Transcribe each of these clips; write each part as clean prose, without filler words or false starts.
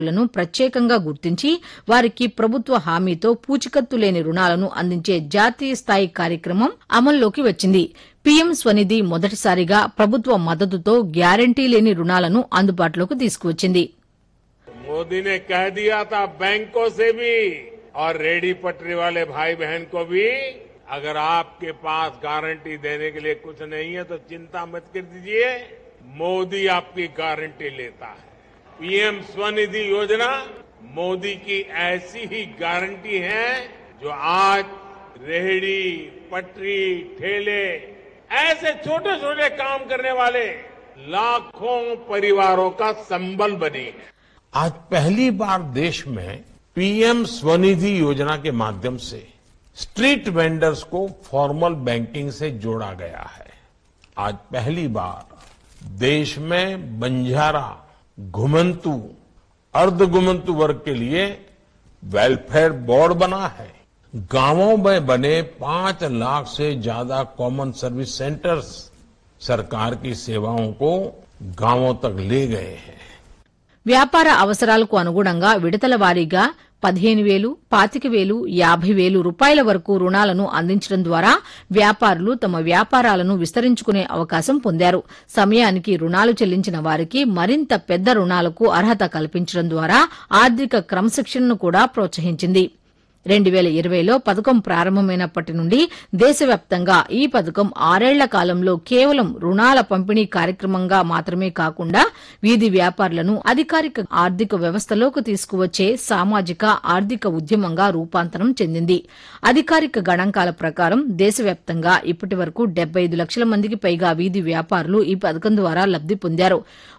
లను ప్రత్యేకంగా గుర్తించి వారికి ప్రభుత్వ హామీతో పూచికత్తు లేని రుణాలను అందించే జాతీయ స్థాయి కార్యక్రమం అమల్లోకి వచ్చింది. పీఎం స్వనిధి మొదటిసారిగా ప్రభుత్వ మద్దతుతో గ్యారంటీ లేని రుణాలను అందుబాటులోకి తీసుకువచ్చింది. मोदी ने कह दिया था बैंकों से भी और रेहड़ी पटरी वाले भाई बहन को भी, अगर आपके पास गारंटी देने के लिए कुछ नहीं है तो चिंता मत कर दीजिए, मोदी आपकी गारंटी लेता है। पीएम स्वनिधि योजना मोदी की ऐसी ही गारंटी है जो आज रेहड़ी पटरी ठेले ऐसे छोटे छोटे काम करने वाले लाखों परिवारों का संबल बनी है। आज पहली बार देश में पीएम स्वनिधि योजना के माध्यम से स्ट्रीट वेंडर्स को फॉर्मल बैंकिंग से जोड़ा गया है। आज पहली बार देश में बंजारा, घुमंतु, अर्धघुमंतु वर्ग के लिए वेलफेयर बोर्ड बना है। गांवों में बने 5 लाख से ज्यादा कॉमन सर्विस सेंटर्स सरकार की सेवाओं को गांवों तक ले गए हैं। వ్యాపార అవసరాలకు అనుగుణంగా విడతల వారీగా 15,000, 25,000, 50,000 రూపాయల వరకు రుణాలను అందించడం ద్వారా వ్యాపారులు తమ వ్యాపారాలను విస్తరించుకునే అవకాశం పొందారు. సమయానికి రుణాలు చెల్లించిన వారికి మరింత పెద్ద రుణాలకు అర్హత కల్పించడం ద్వారా ఆర్థిక క్రమశిక్షణను కూడా ప్రోత్సహించింది. 2020లో పథకం ప్రారంభమైనప్పటి నుండి దేశవ్యాప్తంగా ఈ పథకం 6 ఏళ్ల కాలంలో కేవలం రుణాల పంపిణీ కార్యక్రమంగా మాత్రమే కాకుండా వీధి వ్యాపారులను అధికారిక ఆర్థిక వ్యవస్థలోకి తీసుకువచ్చే సామాజిక ఆర్థిక ఉద్యమంగా రూపాంతరం చెందింది. అధికారిక గణాంకాల ప్రకారం దేశవ్యాప్తంగా ఇప్పటి వరకు 75 లక్షల మందికి పైగా వీధి వ్యాపారులు ఈ పథకం ద్వారా లబ్ది పొందారు.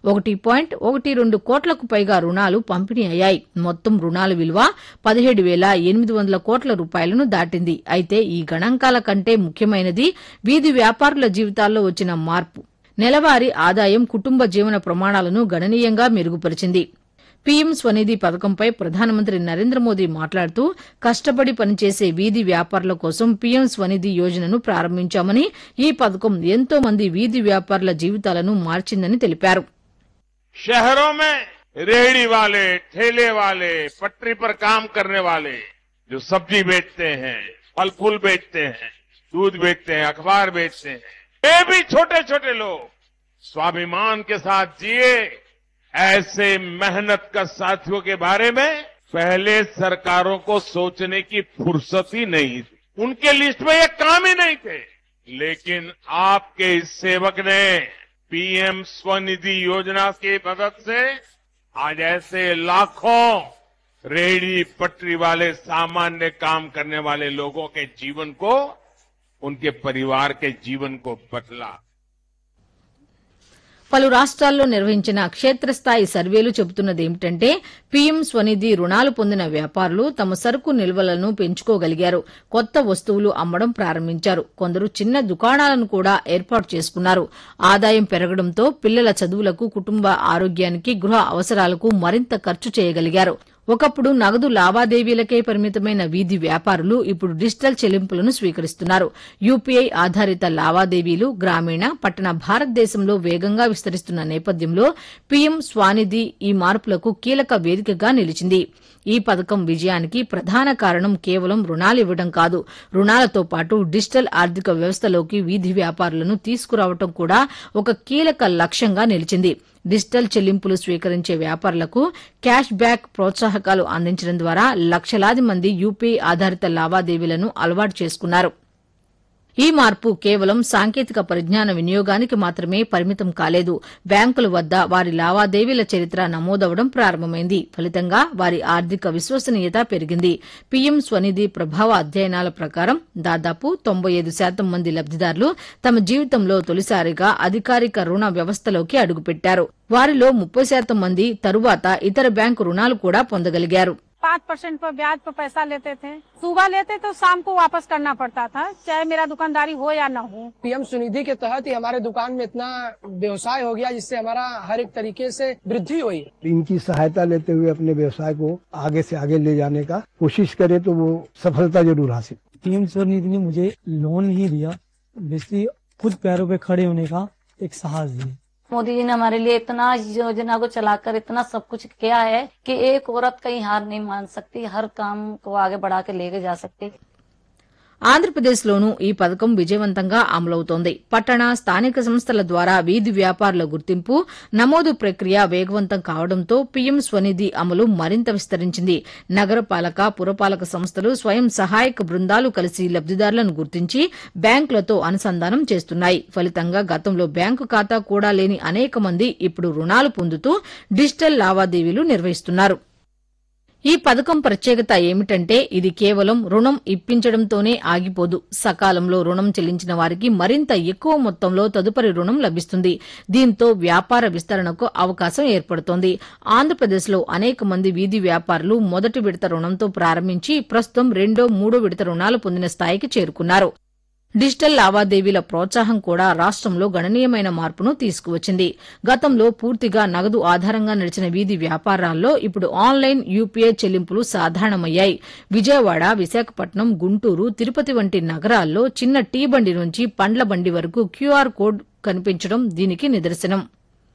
1.12 కోట్లకు పైగా రుణాలు పంపిణీ అయ్యాయి. మొత్తం రుణాల విలువ 17,800 కోట్ల రూపాయలను దాటింది. అయితే ఈ గణాంకాల కంటే ముఖ్యమైనది వీధి వ్యాపారుల జీవితాల్లో వచ్చిన మార్పు. నెలవారీ ఆదాయం కుటుంబ జీవన ప్రమాణాలను గణనీయంగా మెరుగుపరిచింది. పీఎం స్వనిధి పథకంపై ప్రధానమంత్రి నరేంద్ర మోదీ మాట్లాడుతూ కష్టపడి పనిచేసే వీధి వ్యాపారుల కోసం పీఎం స్వనిధి యోజనను ప్రారంభించామని, ఈ పథకం ఎంతో మంది వీధి వ్యాపారుల జీవితాలను మార్చిందని తెలిపారు. शहरों में रेहड़ी वाले, ठेले वाले, पटरी पर काम करने वाले, जो सब्जी बेचते हैं, फल फूल बेचते हैं, दूध बेचते हैं, अखबार बेचते हैं, ये भी छोटे छोटे लोग स्वाभिमान के साथ जिए। ऐसे मेहनत का साथियों के बारे में पहले सरकारों को सोचने की फुर्सत ही नहीं थी, उनके लिस्ट में ये काम ही नहीं थे। लेकिन आपके इस सेवक ने पीएम स्वनिधि योजना की मदद से आज ऐसे लाखों रेहड़ी पटरी वाले सामान्य काम करने वाले लोगों के जीवन को, उनके परिवार के जीवन को बदला। పలు రాష్ట్రాల్లో నిర్వహించిన క్షేత్రస్థాయి సర్వేలు చెబుతున్నదేమిటంటే పీఎం స్వనిధి రుణాలు పొందిన వ్యాపారులు తమ సరుకు నిల్వలను పెంచుకోగలిగారు. కొత్త వస్తువులు అమ్మడం ప్రారంభించారు. కొందరు చిన్న దుకాణాలను కూడా ఏర్పాటు చేసుకున్నారు. ఆదాయం పెరగడంతో పిల్లల చదువులకు, కుటుంబ ఆరోగ్యానికి, గృహ అవసరాలకు మరింత ఖర్చు చేయగలిగారు. ఒకప్పుడు నగదు లావాదేవీలకే పరిమితమైన వీధి వ్యాపారులు ఇప్పుడు డిజిటల్ చెల్లింపులను స్వీకరిస్తున్నారు. యూపీఐ ఆధారిత లావాదేవీలు గ్రామీణ, పట్టణ భారతదేశంలో వేగంగా విస్తరిస్తున్న నేపథ్యంలో పీఎం స్వనిధి ఈ మార్పులకు కీలక వేదికగా నిలిచింది. ఈ పథకం విజయానికి ప్రధాన కారణం కేవలం రుణాలివ్వడం కాదు, రుణాలతో పాటు డిజిటల్ ఆర్థిక వ్యవస్థలోకి వీధి వ్యాపారులను తీసుకురావడం కూడా ఒక కీలక లక్ష్యంగా నిలిచింది. డిజిటల్ చెల్లింపులు స్వీకరించే వ్యాపారులకు క్యాష్ బ్యాక్ ప్రోత్సాహకాలు అందించడం ద్వారా లక్షలాది మంది యూపీఐ ఆధారిత లావాదేవీలను అలవాటు చేసుకున్నారు. ఈ మార్పు కేవలం సాంకేతిక పరిజ్ఞాన వినియోగానికి మాత్రమే పరిమితం కాలేదు. బ్యాంకుల వద్ద వారి లావాదేవీల చరిత్ర నమోదవడం ప్రారంభమైంది. ఫలితంగా వారి ఆర్థిక విశ్వసనీయత పెరిగింది. పీఎం స్వనిధి ప్రభావ అధ్యయనాల ప్రకారం దాదాపు 95% మంది లబ్దిదారులు తమ జీవితంలో తొలిసారిగా అధికారిక రుణ వ్యవస్థలోకి అడుగుపెట్టారు. వారిలో 30% మంది తరువాత ఇతర బ్యాంకు రుణాలు కూడా పొందగలిగారు. 5% पर ब्याज पर पैसा लेते थे, सुबह लेते तो शाम को वापस करना पड़ता था, चाहे मेरा दुकानदारी हो या न हो। पीएम स्वनिधि के तहत ही हमारे दुकान में इतना व्यवसाय हो गया जिससे हमारा हर एक तरीके से वृद्धि हुई। इनकी सहायता लेते हुए अपने व्यवसाय को आगे से आगे ले जाने का कोशिश करे तो वो सफलता जरूर हासिल। पीएम स्वनिधि ने मुझे लोन ही दिया, बेसिकली खुद पैरों पे खड़े होने का एक साहस दिया। मोदी जी ने हमारे लिए इतना योजना को चलाकर इतना सब कुछ किया है कि एक औरत कहीं हार नहीं मान सकती, हर काम को आगे बढ़ा के लेके जा सकती। ఆంధ్రప్రదేశ్లోనూ ఈ పథకం విజయవంతంగా అమలవుతోంది. పట్టణ, స్థానిక సంస్థల ద్వారా వీధి వ్యాపారుల గుర్తింపు, నమోదు ప్రక్రియ వేగవంతం కావడంతో పీఎం స్వనిధి అమలు మరింత విస్తరించింది. నగరపాలక, పురపాలక సంస్థలు, స్వయం సహాయక బృందాలు కలిసి లబ్దిదారులను గుర్తించి బ్యాంకులతో అనుసంధానం చేస్తున్నాయి. ఫలితంగా గతంలో బ్యాంకు ఖాతా కూడా లేని అనేక మంది ఇప్పుడు రుణాలు పొందుతూ డిజిటల్ లావాదేవీలు నిర్వహిస్తున్నారు. ఈ పథకం ప్రత్యేకత ఏమిటంటే ఇది కేవలం రుణం ఇప్పించడంతోనే ఆగిపోదు. సకాలంలో రుణం చెల్లించిన వారికి మరింత ఎక్కువ మొత్తంలో తదుపరి రుణం లభిస్తుంది. దీంతో వ్యాపార విస్తరణకు అవకాశం ఏర్పడుతోంది. ఆంధ్రప్రదేశ్లో అనేక మంది వీధి వ్యాపారులు మొదటి విడత రుణంతో ప్రారంభించి ప్రస్తుతం రెండో, మూడో విడత రుణాలు పొందిన స్థాయికి చేరుకున్నారు. డిజిటల్ లావాదేవీల ప్రోత్సాహం కూడా రాష్టంలో గణనీయమైన మార్పును తీసుకువచ్చింది. గతంలో పూర్తిగా నగదు ఆధారంగా నడిచిన వీధి వ్యాపారాల్లో ఇప్పుడు ఆన్లైన్ యూపీఐ చెల్లింపులు సాధారణమయ్యాయి. విజయవాడ, విశాఖపట్నం, గుంటూరు, తిరుపతి వంటి నగరాల్లో చిన్న టీ బండి నుంచి పండ్ల బండి వరకు క్యూఆర్ కోడ్ కనిపించడం దీనికి నిదర్శనం.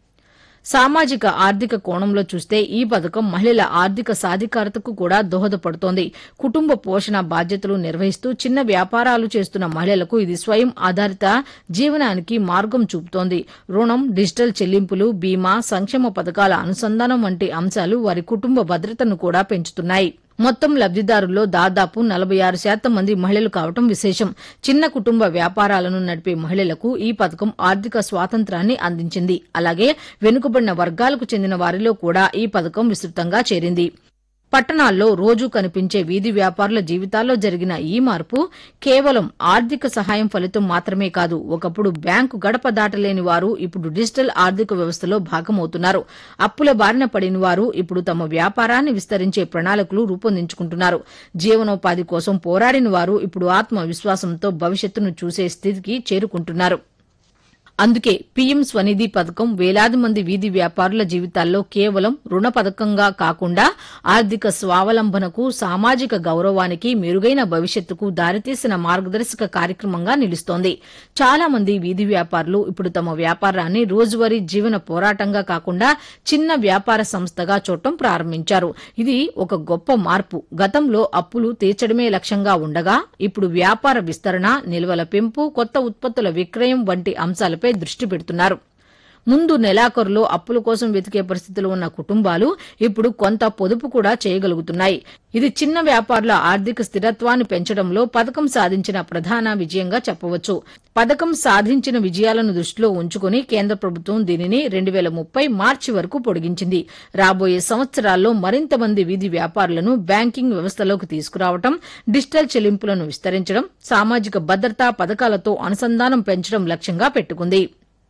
సామాజిక ఆర్థిక కోణంలో చూస్తే ఈ పథకం మహిళల ఆర్థిక సాధికారతకు కూడా దోహదపడుతోంది. కుటుంబ పోషణ బాధ్యతలు నిర్వహిస్తూ చిన్న వ్యాపారాలు చేస్తున్న మహిళలకు ఇది స్వయం ఆధారిత జీవనానికి మార్గం చూపుతోంది. రుణం, డిజిటల్ చెల్లింపులు, బీమా, సంక్షేమ పథకాల అనుసంధానం వంటి అంశాలు వారి కుటుంబ భద్రతను కూడా పెంచుతున్నాయి. మొత్తం లబ్దిదారుల్లో దాదాపు 46% మంది మహిళలు కావడం విశేషం. చిన్న కుటుంబ వ్యాపారాలను నడిపే మహిళలకు ఈ పథకం ఆర్థిక స్వాతంత్రాన్ని అందించింది. అలాగే వెనుకబడిన వర్గాలకు చెందిన వారిలో కూడా ఈ పథకం విస్తృతంగా చేరింది. పట్టణాల్లో రోజూ కనిపించే వీధి వ్యాపారుల జీవితాల్లో జరిగిన ఈ మార్పు కేవలం ఆర్థిక సహాయం ఫలితం మాత్రమే కాదు. ఒకప్పుడు బ్యాంకు గడప దాటలేని వారు ఇప్పుడు డిజిటల్ ఆర్థిక వ్యవస్థలో భాగమవుతున్నారు. అప్పుల బారిన పడిన వారు ఇప్పుడు తమ వ్యాపారాన్ని విస్తరించే ప్రణాళికలు రూపొందించుకుంటున్నారు. జీవనోపాధి కోసం పోరాడిన వారు ఇప్పుడు ఆత్మవిశ్వాసంతో భవిష్యత్తును చూసే స్థితికి చేరుకుంటున్నారు. అందుకే పీఎం స్వనిధి పథకం వేలాది మంది వీధి వ్యాపారుల జీవితాల్లో కేవలం రుణ పథకంగా కాకుండా ఆర్థిక స్వావలంబనకు, సామాజిక గౌరవానికి, మెరుగైన భవిష్యత్తుకు దారితీసిన మార్గదర్శక కార్యక్రమంగా నిలుస్తోంది. చాలా మంది వీధి వ్యాపారులు ఇప్పుడు తమ వ్యాపారాన్ని రోజువారీ జీవన పోరాటంగా కాకుండా చిన్న వ్యాపార సంస్థగా చూడటం ప్రారంభించారు. ఇది ఒక గొప్ప మార్పు. గతంలో అప్పులు తీర్చడమే లక్ష్యంగా ఉండగా ఇప్పుడు వ్యాపార విస్తరణ, నిల్వల పెంపు, కొత్త ఉత్పత్తుల విక్రయం వంటి అంశాలపై దృష్టి పెడుతున్నారు. ముందు నెలాఖరులో అప్పుల కోసం వెతికే పరిస్థితులు ఉన్న కుటుంబాలు ఇప్పుడు కొంత పొదుపు కూడా చేయగలుగుతున్నాయి. ఇది చిన్న వ్యాపారుల ఆర్థిక స్థిరత్వాన్ని పెంచడంలో పథకం సాధించిన ప్రధాన విజయంగా చెప్పవచ్చు. పథకం సాధించిన విజయాలను దృష్టిలో ఉంచుకుని కేంద్ర ప్రభుత్వం దీనిని 2030 మార్చి వరకు పొడిగించింది. రాబోయే సంవత్సరాల్లో మరింత మంది వీధి వ్యాపారులను బ్యాంకింగ్ వ్యవస్థలోకి తీసుకురావడం, డిజిటల్ చెల్లింపులను విస్తరించడం, సామాజిక భద్రతా పథకాలతో అనుసంధానం పెంచడం లక్ష్యంగా పెట్టుకుంది.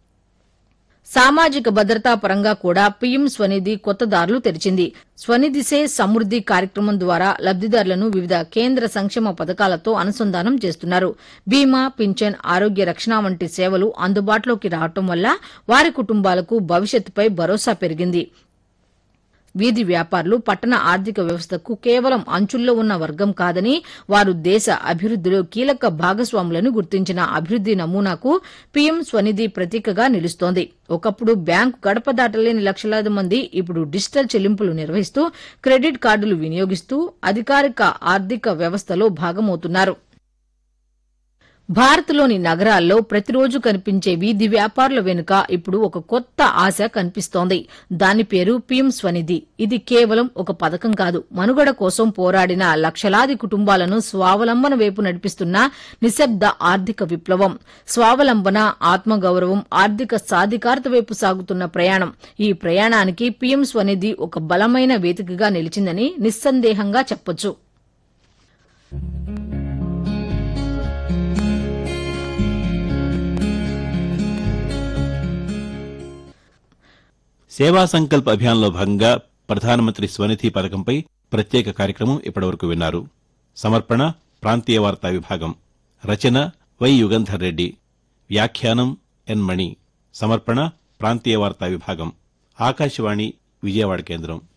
సామాజిక భద్రతా పరంగా కూడా పీఎం స్వనిధి కొత్త దారులు తెరిచింది. స్వనిధి సే సమృద్ది కార్యక్రమం ద్వారా లబ్దిదారులను వివిధ కేంద్ర సంక్షేమ పథకాలతో అనుసంధానం చేస్తున్నారు. బీమా, పింఛన్, ఆరోగ్య రక్షణ వంటి సేవలు అందుబాటులోకి రావడం వల్ల వారి కుటుంబాలకు భవిష్యత్తుపై భరోసా పెరిగింది. వీధి వ్యాపారులు పట్టణ ఆర్థిక వ్యవస్థకు కేవలం అంచుల్లో ఉన్న వర్గం కాదని, వారు దేశ అభివృద్దిలో కీలక భాగస్వాములను గుర్తించిన అభివృద్ది నమూనాకు పీఎం స్వనిధి ప్రతీకగా నిలుస్తోంది. ఒకప్పుడు బ్యాంకు గడప దాటలేని లక్షలాది మంది ఇప్పుడు డిజిటల్ చెల్లింపులు నిర్వహిస్తూ, క్రెడిట్ కార్డులు వినియోగిస్తూ అధికారిక ఆర్థిక వ్యవస్థలో భాగమవుతున్నారు. భారత్లోని నగరాల్లో ప్రతిరోజు కనిపించే వీధి వ్యాపారుల వెనుక ఇప్పుడు ఒక కొత్త ఆశ కనిపిస్తోంది. దాని పేరు పీఎం స్వనిధి. ఇది కేవలం ఒక పథకం కాదు, మనుగడ కోసం పోరాడిన లక్షలాది కుటుంబాలను స్వావలంబన వైపు నడిపిస్తున్న నిశ్శబ్ద ఆర్థిక విప్లవం. స్వావలంబన, ఆత్మగౌరవం, ఆర్థిక సాధికారత వైపు సాగుతున్న ప్రయాణం. ఈ ప్రయాణానికి పీఎం స్వనిధి ఒక బలమైన వేదికగా నిలిచిందని నిస్సందేహంగా చెప్పొచ్చు. సేవా సంకల్ప్ అభియాన్లో భాగంగా ప్రధానమంత్రి స్వనిధి పథకంపై ప్రత్యేక కార్యక్రమం ఇప్పటివరకు విన్నారు. సమర్పణ ప్రాంతీయ వార్తా విభాగం. రచన వై యుగంధర్ రెడ్డి. వ్యాఖ్యానం ఎన్ మణి. సమర్పణ ప్రాంతీయ వార్తా విభాగం. ఆకాశవాణి విజయవాడ కేంద్రం.